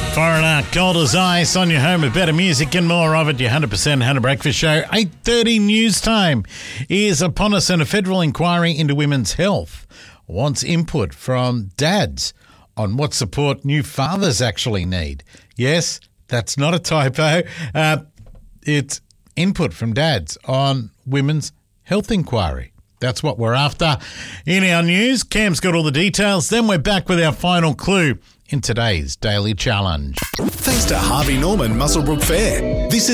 Foreigner, Cold as Ice on your home with better music and more of it. Your 100% Hannah Breakfast Show. 8:30 news time is upon us, and a federal inquiry into women's health wants input from dads on what support new fathers actually need. Yes, that's not a typo. It's input from dads on women's health inquiry. That's what we're after. In our news, Cam's got all the details. Then we're back with our final clue in today's Daily Challenge. Thanks to Harvey Norman Muswellbrook Fair. This is